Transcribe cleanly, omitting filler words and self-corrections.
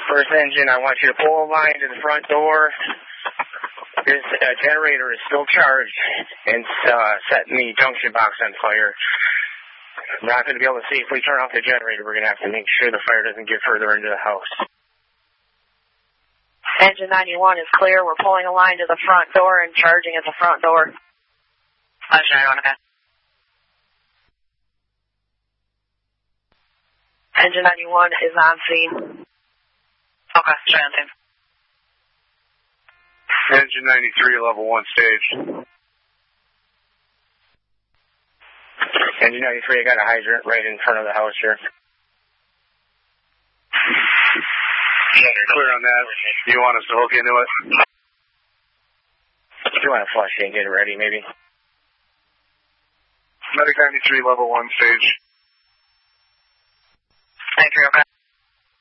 First engine, I want you to pull a line to the front door. This generator is still charged and setting the junction box on fire. I'm not going to be able to safely turn off the generator. We're going to have to make sure the fire doesn't get further into the house. Engine 91 is clear. We're pulling a line to the front door and charging at the front door. Engine 91, okay. Engine 91 is on scene. Okay, straight on scene. Engine 93, level 1 stage. Engine 93, I got a hydrant right in front of the house here. Clear on that. Do you want us to hook into it? If you want to flush it and get it ready, maybe. Medic 93, level 1 stage. 93, okay.